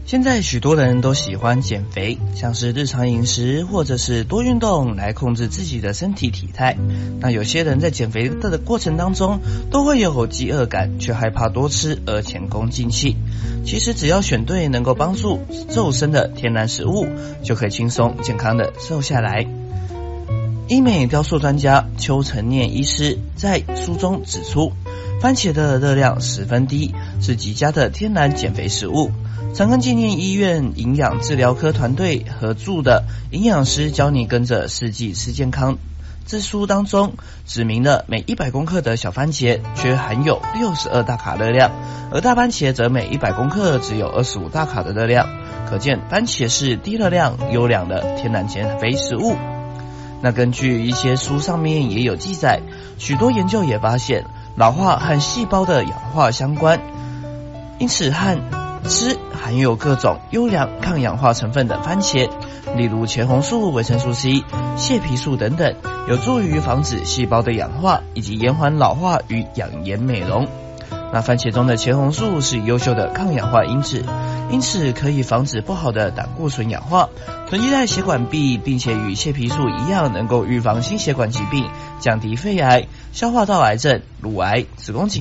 现在许多人都喜欢减肥，像是日常饮食或者是多运动来控制自己的身体体态。那有些人在减肥的过程当中都会有饥饿感，却害怕多吃而前功尽弃。其实只要选对能够帮助瘦身的天然食物，就可以轻松健康的瘦下来。医美雕塑专家邱成念医师在书中指出，番茄的热量十分低，是极佳的天然减肥食物。长庚纪念医院营养治疗科团队合著的营养师教你跟着四季吃健康这书当中指明了每100公克的小番茄却含有62大卡热量，而大番茄则每100公克只有25大卡的热量，可见番茄是低热量优良的天然减肥食物。那根据一些书上面也有记载，许多研究也发现老化和细胞的氧化相关，因此和吃含有各种优良抗氧化成分的番茄，例如茄红素、维生素 C、蟹皮素等等，有助于防止细胞的氧化以及延缓老化与养颜美容。那番茄中的茄红素是优秀的抗氧化因子，因此可以防止不好的胆固醇氧化，囤积在血管壁，并且与蟹皮素一样能够预防心血管疾病，降低肺癌、消化道癌症、乳癌、子宫颈